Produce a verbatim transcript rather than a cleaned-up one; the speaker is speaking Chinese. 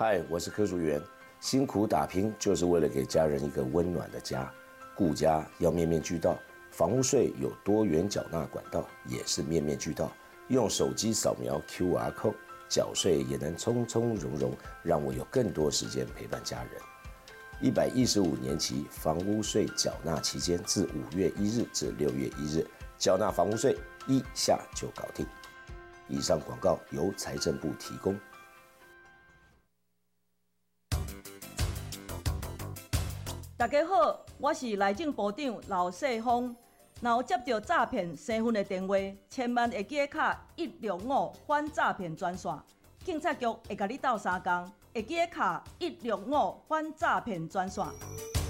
嗨，我是柯淑媛。辛苦打拼就是为了给家人一个温暖的家，顾家要面面俱到。房屋税有多元缴纳管道，也是面面俱到。用手机扫描 Q R code， 缴税也能从从容容，让我有更多时间陪伴家人。一百一十五年期房屋税缴纳期间，自五月一日至六月一日，缴纳房屋税一下就搞定。以上广告由财政部提供。 大家好，我是内政部长刘世峰。若有接到诈骗身份的电话，千万会记得卡一六五反诈骗专线，警察局会甲你斗相共，会记得卡一六五反诈骗专线。